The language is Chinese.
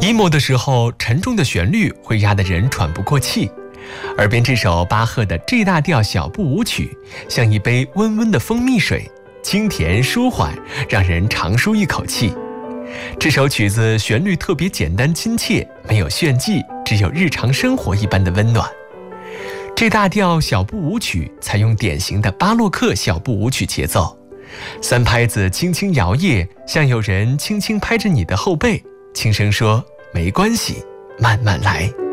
emo 的时候，沉重的旋律会压得人喘不过气。耳边这首巴赫的 G 大调小步舞曲，像一杯温温的蜂蜜水，清甜舒缓，让人长舒一口气。这首曲子旋律特别简单亲切，没有炫技，只有日常生活一般的温暖。G 大调小步舞曲采用典型的巴洛克小步舞曲节奏，3拍子轻轻摇曳，像有人轻轻拍着你的后背，轻声说：“没关系，慢慢来。”